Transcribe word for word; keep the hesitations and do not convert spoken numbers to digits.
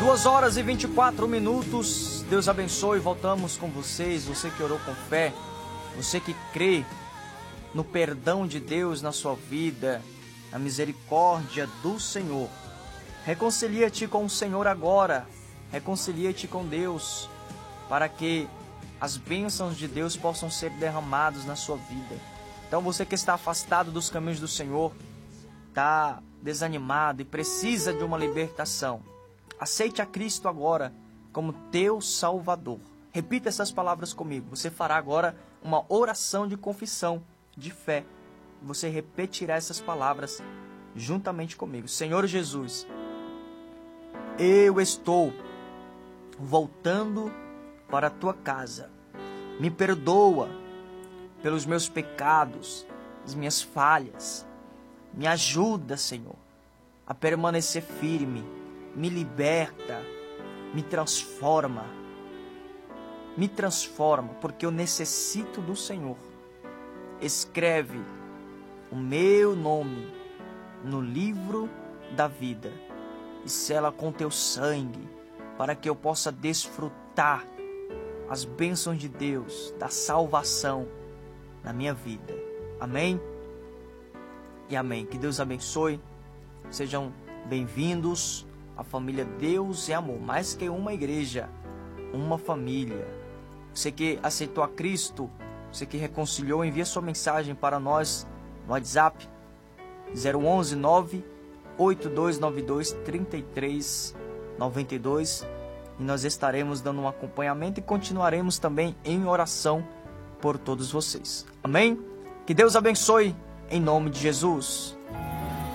Duas horas e vinte e quatro minutos. Deus abençoe. Voltamos com vocês. Você que orou com fé, você que crê no perdão de Deus na sua vida, na misericórdia do Senhor. Reconcilia-te com o Senhor agora. Reconcilia-te com Deus, para que as bênçãos de Deus possam ser derramadas na sua vida. Então você que está afastado dos caminhos do Senhor, está desanimado e precisa de uma libertação, aceite a Cristo agora como teu Salvador. Repita essas palavras comigo. Você fará agora uma oração de confissão, de fé. Você repetirá essas palavras juntamente comigo. Senhor Jesus, eu estou voltando para a tua casa. Me perdoa pelos meus pecados, as minhas falhas. Me ajuda, Senhor, a permanecer firme. Me liberta, me transforma. Me transforma, porque eu necessito do Senhor. Escreve o meu nome no livro da vida e sela com teu sangue, para que eu possa desfrutar as bênçãos de Deus, da salvação na minha vida. Amém? E amém. Que Deus abençoe. Sejam bem-vindos à família Deus e Amor. Mais que uma igreja, uma família. Você que aceitou a Cristo, você que reconciliou, envia sua mensagem para nós no WhatsApp zero onze nove oito dois nove dois três três nove dois e nós estaremos dando um acompanhamento e continuaremos também em oração por todos vocês. Amém? Que Deus abençoe em nome de Jesus.